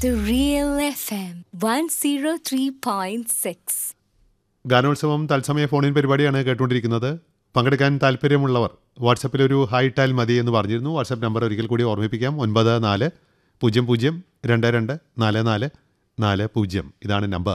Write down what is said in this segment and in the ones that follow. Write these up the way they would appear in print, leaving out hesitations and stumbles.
The Real FM 103.6. ഗാനോത്സവം തത്സമയ ഫോണിൻ പരിപാടിയാണ് കേട്ടുകൊണ്ടിരിക്കുന്നത്. പങ്കെടുക്കാൻ താല്പര്യമുള്ളവർ വാട്സപ്പിൽ ഒരു ഹായ് ഇട്ടാൽ മതി എന്ന് പറഞ്ഞിരുന്നു. വാട്സപ്പ് നമ്പർ ഒരിക്കൽ കൂടി ഓർമ്മിപ്പിക്കാം: 9400224440. ഇതാണ് നമ്പർ.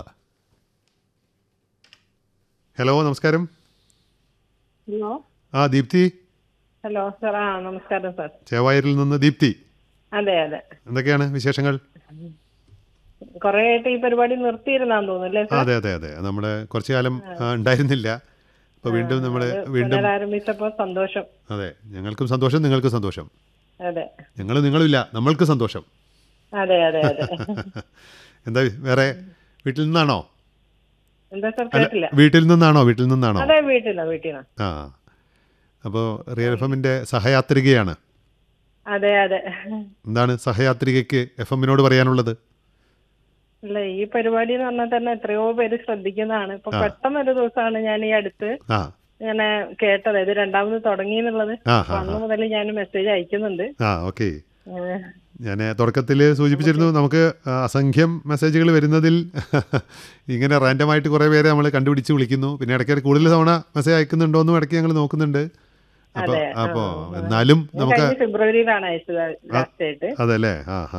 ഹലോ, നമസ്കാരം. ഹലോ. ദീപ്തി. Hello sir. നമസ്കാരം സാർ. ചേവായൂരിൽ നിന്ന് ദീപ്തി. അതെ അതെ. എന്തൊക്കെയാണ് വിശേഷങ്ങൾ? കുറെ ആയിട്ട് ഈ പരിപാടി നിർത്തിയിരുന്നാന്ന് തോന്നുന്നല്ലേ സാർ? അതെ അതെ അതെ, നമ്മുടെ കുറച്ചു കാലം ഉണ്ടായിരുന്നില്ല. അപ്പോൾ വീണ്ടും നമ്മൾ ആരംഭിച്ചപ്പോൾ സന്തോഷം. അതെ, ഞങ്ങൾക്കും സന്തോഷം, നിങ്ങൾക്കും സന്തോഷം. അതെ, നിങ്ങളില്ല, നമ്മൾക്ക് സന്തോഷം. അതെ അതെ അതെ. എന്താ വേറെ, വീട്ടിൽ നിന്നാണോ? എന്താ സാർ കേട്ടില്ല? വീട്ടിൽ നിന്നാണോ? അതെ, വീട്ടിലാണ്. ആ, അപ്പോൾ റിയൽ എഫ് എമ്മിൻ്റെ സഹയാത്രികയാണ്. അതെ അതെ. എന്താണ് സഹയാത്രികയ്ക്ക് എഫ് എമ്മിനോട് പറയാനുള്ളത്? അല്ല, ഈ പരിപാടി എന്ന് പറഞ്ഞാൽ തന്നെ എത്രയോ പേര് ശ്രദ്ധിക്കുന്നതാണ്. ഇപ്പൊ പെട്ടെന്നൊരു ദിവസമാണ് ഞാൻ ഈ അടുത്ത് ഇങ്ങനെ കേട്ടത്, ഇത് രണ്ടാമത് തുടങ്ങി എന്നുള്ളത്. അന്ന് മുതൽ ഞാൻ മെസ്സേജ് അയക്കുന്നുണ്ട്. ഓക്കെ. ഞാൻ തുടക്കത്തിൽ സൂചിപ്പിച്ചിരുന്നു, നമുക്ക് അസംഖ്യം മെസ്സേജുകൾ വരുന്നതിൽ ഇങ്ങനെ റാൻഡമായിട്ട് കുറേ പേരെ നമ്മൾ കണ്ടുപിടിച്ച് വിളിക്കുന്നു. പിന്നെ ഇടയ്ക്ക് കൂടുതൽ തവണ മെസ്സേജ് അയക്കുന്നുണ്ടോയെന്നും ഇടയ്ക്ക് ഞങ്ങൾ നോക്കുന്നുണ്ട്. അപ്പോൾ എന്നാലും നമുക്ക് ഫെബ്രുവരിയിലാണ് അയച്ചത്. അതല്ലേ?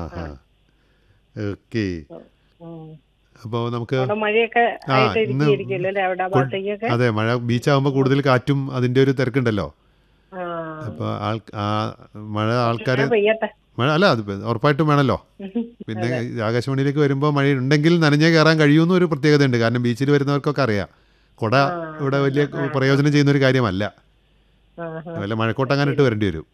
ഓക്കെ. അപ്പോൾ നമുക്ക് അതെ, മഴ ബീച്ചാകുമ്പോൾ കൂടുതൽ കാറ്റും അതിൻ്റെ ഒരു തിരക്കുണ്ടല്ലോ. അപ്പോൾ മഴ ആൾക്കാർ മഴ അല്ല, അത് ഉറപ്പായിട്ടും വേണമല്ലോ. പിന്നെ ആകാശവാണിയിലേക്ക് വരുമ്പോൾ മഴ ഉണ്ടെങ്കിൽ നനഞ്ഞേ കയറാൻ കഴിയുമെന്ന് ഒരു പ്രത്യേകതയുണ്ട്. കാരണം ബീച്ചിൽ വരുന്നവർക്കൊക്കെ അറിയാം, കുട ഇവിടെ വലിയ പ്രയോജനം ചെയ്യുന്നൊരു കാര്യമല്ല. വല്ല മഴക്കോട്ടങ്ങനെ ഇട്ട് വരേണ്ടി വരും.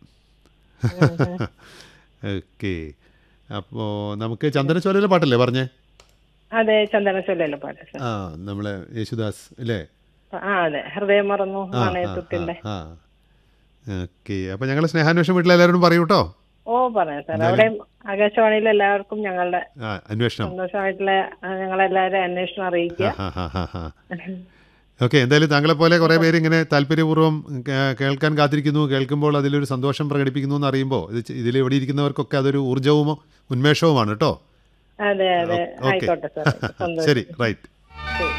ഓക്കെ. അപ്പോൾ നമുക്ക് ചന്ദനച്ചോലയിലെ പാട്ടല്ലേ പറഞ്ഞേ? അതെ, ചന്ദനച്ചോലയിലെ പാട്ട്. നമ്മളെ യേശുദാസ് അല്ലേ? അതെ, ഹൃദയം മറന്നു നാണയത്തുട്ടിന്റെ. ഓക്കെ. അപ്പോൾ ഞങ്ങൾ സ്നേഹാന്വേഷണം വീട്ടിലെല്ലാവരോടും പറയൂ കേട്ടോ. ഓ, പറയാം സാർ. അവിടെ ആകാശവാണിയിൽ എല്ലാവർക്കും ഞങ്ങളുടെ അന്വേഷണം, സന്തോഷമായിട്ടുള്ള ഞങ്ങളെല്ലാവരും അന്വേഷണം അറിയിക്കുക. ഓക്കെ. എന്തായാലും താങ്കളെ പോലെ കുറേ പേര് ഇങ്ങനെ താല്പര്യപൂർവ്വം കേൾക്കാൻ കാത്തിരിക്കുന്നു. കേൾക്കുമ്പോൾ അതിലൊരു സന്തോഷം പ്രകടിപ്പിക്കുന്നു എന്ന് അറിയുമ്പോൾ ഇതിൽ ഇവിടെ ഇരിക്കുന്നവർക്കൊക്കെ അതൊരു ഊർജ്ജവും ഉന്മേഷവുമാണ് കേട്ടോ. അതെ അതെ, ആയിക്കോട്ടെ സാർ. ശരി, റൈറ്റ്.